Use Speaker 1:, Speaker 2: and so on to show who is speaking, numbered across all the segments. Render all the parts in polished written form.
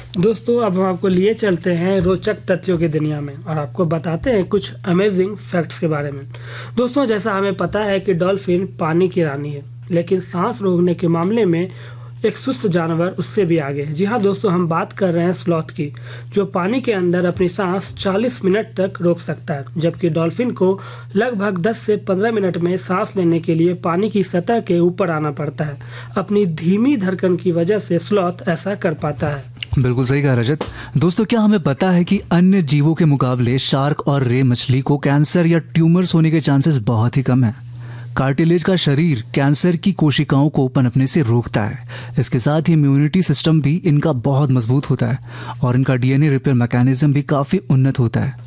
Speaker 1: दोस्तों अब हम आपको लिए चलते हैं रोचक तथ्यों की दुनिया में और आपको बताते हैं कुछ अमेजिंग फैक्ट्स के बारे में। दोस्तों जैसा हमें पता है कि डॉल्फिन पानी की रानी है, लेकिन सांस रोकने के मामले में एक सुस्त जानवर उससे भी आगे है। जी हाँ दोस्तों, हम बात कर रहे हैं स्लॉथ की, जो पानी के अंदर अपनी सांस 40 मिनट तक रोक सकता है, जबकि डॉल्फिन को लगभग 10 से 15 मिनट में सांस लेने के लिए पानी की सतह के ऊपर आना पड़ता है। अपनी धीमी धड़कन की वजह से स्लॉथ ऐसा कर पाता है।
Speaker 2: बिल्कुल सही कहा रजत। दोस्तों क्या हमें पता है कि अन्य जीवों के मुकाबले शार्क और रे मछली को कैंसर या ट्यूमर्स होने के चांसेस बहुत ही कम है। कार्टिलेज का शरीर कैंसर की कोशिकाओं को पनपने से रोकता है। इसके साथ ही इम्यूनिटी सिस्टम भी इनका बहुत मजबूत होता है और इनका डीएनए रिपेयर मैकेनिज्म भी काफ़ी उन्नत होता है।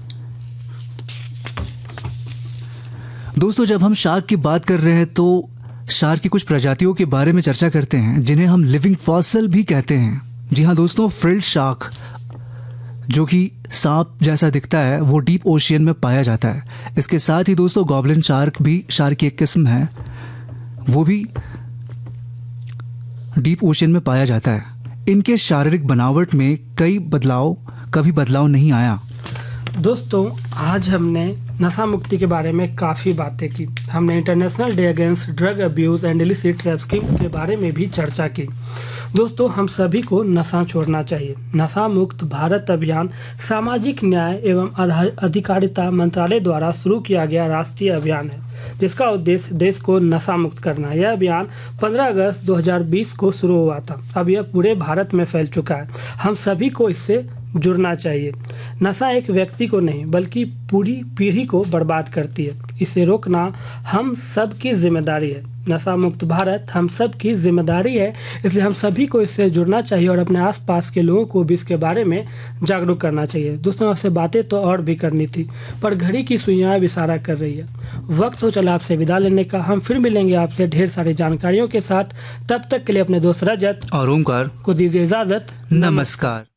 Speaker 2: दोस्तों जब हम शार्क की बात कर रहे हैं तो शार्क की कुछ प्रजातियों के बारे में चर्चा करते हैं जिन्हें हम लिविंग फॉसिल भी कहते हैं। जी हाँ दोस्तों, फ्रिल्ड शार्क जो कि सांप जैसा दिखता है वो डीप ओशियन में पाया जाता है। इसके साथ ही दोस्तों गॉब्लिन शार्क भी शार्क की एक किस्म है, वो भी डीप ओशियन में पाया जाता है। इनके शारीरिक बनावट में कभी बदलाव नहीं आया।
Speaker 1: दोस्तों आज हमने नशा मुक्ति के बारे में काफ़ी बातें की। हमने international day against drug abuse and illicit trafficking के बारे में भी चर्चा की। दोस्तों हम सभी को नशा छोड़ना चाहिए। नशा मुक्त भारत अभियान सामाजिक न्याय एवं अधिकारिता मंत्रालय द्वारा शुरू किया गया राष्ट्रीय अभियान है, जिसका उद्देश्य देश को नशा मुक्त करना है। यह अभियान 15 अगस्त 2020 को शुरू हुआ था। अब यह पूरे भारत में फैल चुका है। हम सभी को इससे जुड़ना चाहिए। नशा एक व्यक्ति को नहीं बल्कि पूरी पीढ़ी को बर्बाद करती है। इसे रोकना हम सब की जिम्मेदारी है। नशा मुक्त भारत हम सब की जिम्मेदारी है, इसलिए हम सभी को इससे जुड़ना चाहिए और अपने आसपास के लोगों को भी इसके बारे में जागरूक करना चाहिए। दोस्तों आपसे बातें तो और भी करनी थी, पर घड़ी की सुइयां अब इशारा कर रही है। वक्त हो चला आपसे विदा लेने का। हम फिर मिलेंगे आपसे ढेर सारी जानकारियों के साथ। तब तक के लिए अपने दोस्त रजत
Speaker 2: और ओमकार
Speaker 1: को दीजिए इजाजत।
Speaker 2: नमस्कार।